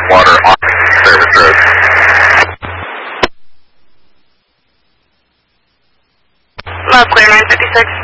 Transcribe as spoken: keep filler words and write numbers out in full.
water on Service Road. Loud clear nine fifty-six.